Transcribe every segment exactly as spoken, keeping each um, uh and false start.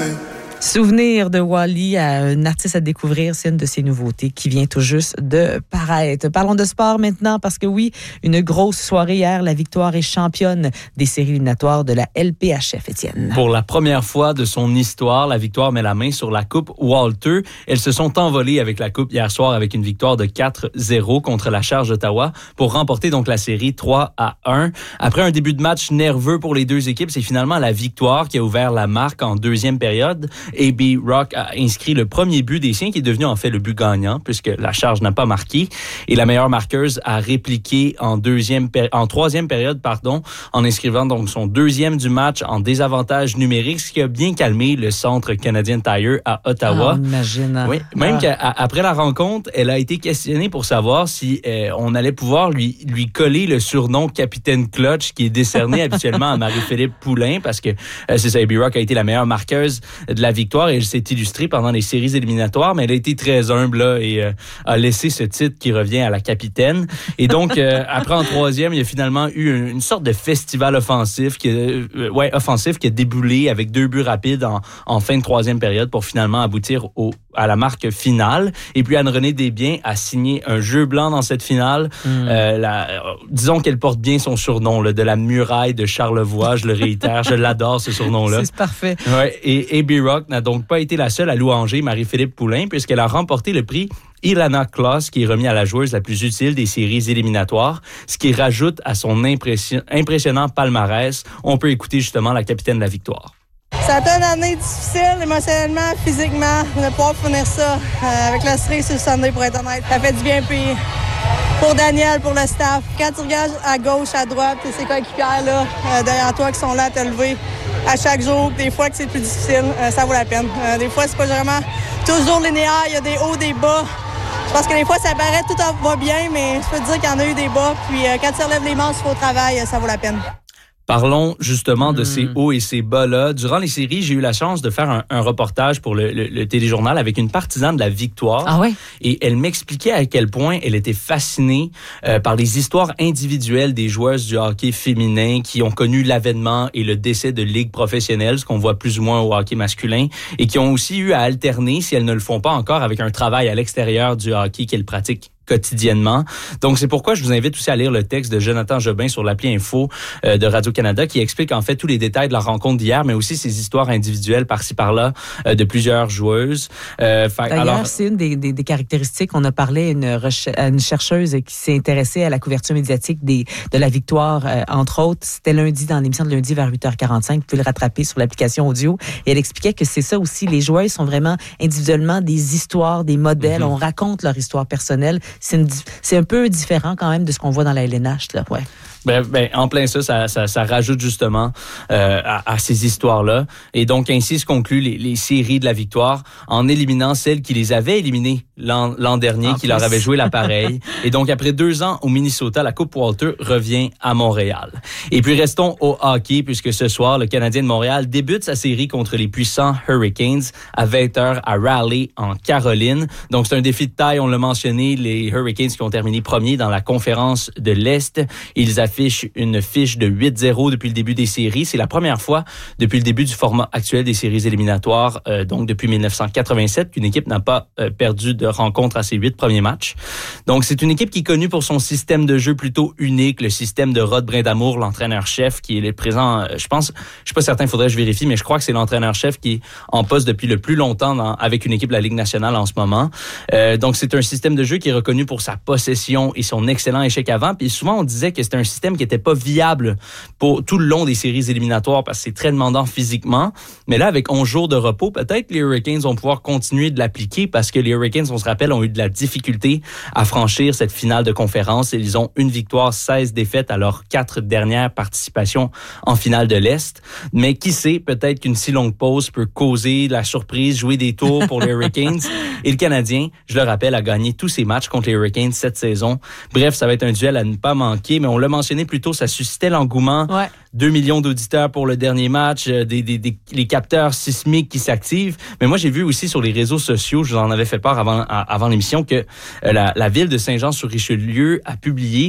nothing. Souvenir de Wally, un artiste à découvrir, c'est une de ses nouveautés qui vient tout juste de paraître. Parlons de sport maintenant parce que oui, une grosse soirée hier, la Victoire est championne des séries éliminatoires de la L P H F, Étienne. Pour la première fois de son histoire, la Victoire met la main sur la Coupe Walter. Elles se sont envolées avec la Coupe hier soir avec une victoire de quatre zéro contre la Charge d'Ottawa pour remporter donc la série trois à un. Après un début de match nerveux pour les deux équipes, c'est finalement la Victoire qui a ouvert la marque en deuxième période. A B Rock a inscrit le premier but des siens qui est devenu en fait le but gagnant puisque la Charge n'a pas marqué et la meilleure marqueuse a répliqué en deuxième péri- en troisième période pardon en inscrivant donc son deuxième du match en désavantage numérique, ce qui a bien calmé le Centre Canadian Tire à Ottawa. Ah, imagine. Oui, même ah. qu'après la rencontre, elle a été questionnée pour savoir si euh, on allait pouvoir lui lui coller le surnom Capitaine Clutch qui est décerné habituellement à Marie-Philippe Poulain parce que euh, c'est ça, A B Rock a été la meilleure marqueuse de la victoire et elle s'est illustrée pendant les séries éliminatoires, mais elle a été très humble là, et euh, a laissé ce titre qui revient à la capitaine. Et donc, euh, après en troisième, il y a finalement eu une, une sorte de festival offensif qui, euh, ouais, offensif qui a déboulé avec deux buts rapides en, en fin de troisième période pour finalement aboutir au, à la marque finale. Et puis Anne-Renée Desbiens a signé un jeu blanc dans cette finale. Mm. Euh, la, euh, disons qu'elle porte bien son surnom, là, de la muraille de Charlevoix. Je le réitère, je l'adore ce surnom-là. C'est parfait. Ouais, et A B Rock n'a donc pas été la seule à louanger Marie-Philippe Poulain puisqu'elle a remporté le prix Ilana Kloss qui est remis à la joueuse la plus utile des séries éliminatoires, ce qui rajoute à son impression, impressionnant palmarès. On peut écouter justement la capitaine de la Victoire. Ça a été une année difficile, émotionnellement, physiquement, de pouvoir finir ça euh, avec la série sur le Sunday, pour être honnête. Ça fait du bien, puis pour Daniel, pour le staff. Quand tu regardes à gauche, à droite, ces coéquipières là, euh, derrière toi qui sont là à te lever à chaque jour, des fois que c'est plus difficile, euh, ça vaut la peine. Euh, des fois, c'est pas vraiment toujours linéaire, il y a des hauts, des bas. Je pense que des fois, ça paraît tout va bien, mais je peux te dire qu'il y en a eu des bas. Puis euh, quand tu relèves les manches au travail, ça vaut la peine. Parlons justement de mmh. ces hauts et ces bas-là. Durant les séries, j'ai eu la chance de faire un, un reportage pour le, le, le téléjournal avec une partisane de la Victoire. Ah ouais? Et elle m'expliquait à quel point elle était fascinée euh, par les histoires individuelles des joueuses du hockey féminin qui ont connu l'avènement et le décès de ligues professionnelles, ce qu'on voit plus ou moins au hockey masculin, et qui ont aussi eu à alterner, si elles ne le font pas encore, avec un travail à l'extérieur du hockey qu'elles pratiquent quotidiennement. Donc, c'est pourquoi je vous invite aussi à lire le texte de Jonathan Jobin sur l'appli Info euh, de Radio-Canada qui explique en fait tous les détails de la rencontre d'hier, mais aussi ces histoires individuelles par-ci par-là euh, de plusieurs joueuses. Euh, fait, D'ailleurs, alors, c'est une des, des, des caractéristiques. On a parlé à une, reche- à une chercheuse qui s'est intéressée à la couverture médiatique des, de la Victoire, euh, entre autres. C'était lundi, dans l'émission de lundi vers huit heures quarante-cinq. Vous pouvez le rattraper sur l'application audio. Et elle expliquait que c'est ça aussi. Les joueuses sont vraiment individuellement des histoires, des modèles. Mm-hmm. On raconte leur histoire personnelle. C'est, une, c'est un peu différent quand même de ce qu'on voit dans la L N H, là, ouais. Ben, ben, en plein ça, ça, ça, ça rajoute justement euh, à, à ces histoires-là. Et donc, ainsi se concluent les, les séries de la Victoire en éliminant celles qui les avaient éliminées l'an, l'an dernier, en qui plus. leur avaient joué l'appareil. Et donc, après deux ans au Minnesota, la Coupe Walter revient à Montréal. Et puis, restons au hockey, puisque ce soir, le Canadien de Montréal débute sa série contre les puissants Hurricanes à vingt heures à Raleigh, en Caroline. Donc, c'est un défi de taille, on l'a mentionné, les Hurricanes qui ont terminé premiers dans la conférence de l'Est. Ils affichent une fiche de huit zéro depuis le début des séries. C'est la première fois depuis le début du format actuel des séries éliminatoires, euh, donc depuis dix-neuf cent quatre-vingt-sept, qu'une équipe n'a pas euh, perdu de rencontre à ses huit premiers matchs. Donc, c'est une équipe qui est connue pour son système de jeu plutôt unique, le système de Rod Brindamour, l'entraîneur-chef, qui est présent, euh, je pense, je suis pas certain, il faudrait que je vérifie, mais je crois que c'est l'entraîneur-chef qui est en poste depuis le plus longtemps dans, avec une équipe de la Ligue nationale en ce moment. Euh, donc, c'est un système de jeu qui est reconnu pour sa possession et son excellent échec avant. Puis souvent, on disait que c'était un système qui était pas viable pour tout le long des séries éliminatoires parce que c'est très demandant physiquement. Mais là, avec onze jours de repos, peut-être que les Hurricanes vont pouvoir continuer de l'appliquer parce que les Hurricanes, on se rappelle, ont eu de la difficulté à franchir cette finale de conférence. Ils ont une victoire, seize défaites à leurs quatre dernières participations en finale de l'Est. Mais qui sait, peut-être qu'une si longue pause peut causer de la surprise, jouer des tours pour les Hurricanes. Et le Canadien, je le rappelle, a gagné tous ses matchs contre les Hurricanes cette saison. Bref, ça va être un duel à ne pas manquer, mais on l'a mentionné plus tôt, ça suscitait l'engouement. Ouais. Deux millions d'auditeurs pour le dernier match, des, des, des, les capteurs sismiques qui s'activent. Mais moi, j'ai vu aussi sur les réseaux sociaux, je vous en avais fait part avant, avant l'émission, que la, la ville de Saint-Jean-sur-Richelieu a publié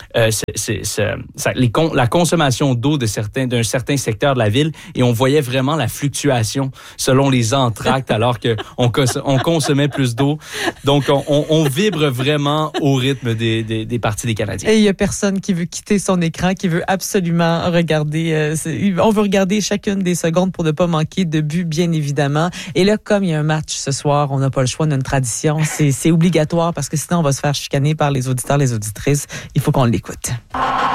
euh, c'est, c'est, c'est, ça, les con, la consommation d'eau de certains, d'un certain secteur de la ville, et on voyait vraiment la fluctuation selon les entr'actes alors qu'on cons- on consommait plus d'eau. Donc, on, on, on vibre vraiment au rythme des, des, des parties des Canadiens. Et il y a personne qui veut quitter son écran, qui veut absolument regarder. Euh, on veut regarder chacune des secondes pour ne pas manquer de but, bien évidemment. Et là, comme il y a un match ce soir, on n'a pas le choix d'une tradition. C'est, c'est obligatoire parce que sinon, on va se faire chicaner par les auditeurs, les auditrices. Il faut qu'on l'écoute.